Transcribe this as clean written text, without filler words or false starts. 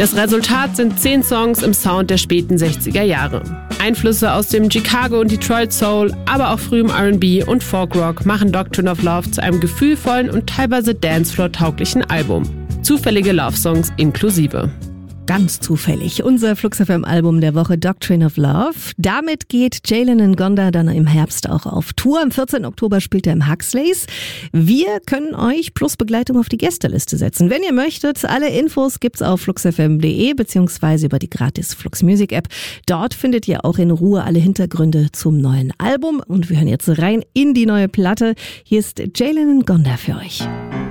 Das Resultat sind 10 Songs im Sound der späten 60er Jahre. Einflüsse aus dem Chicago und Detroit Soul, aber auch frühem R&B und Folkrock machen Doctrine of Love zu einem gefühlvollen und teilweise Dancefloor-tauglichen Album. Zufällige Love-Songs inklusive. Ganz zufällig. Unser Flux FM Album der Woche Doctrine of Love. Damit geht Jalen Ngonda dann im Herbst auch auf Tour. Am 14. Oktober spielt er im Huxleys. Wir können euch plus Begleitung auf die Gästeliste setzen. Wenn ihr möchtet, alle Infos gibt's auf fluxfm.de beziehungsweise über die gratis Flux Music App. Dort findet ihr auch in Ruhe alle Hintergründe zum neuen Album. Und wir hören jetzt rein in die neue Platte. Hier ist Jalen Ngonda für euch.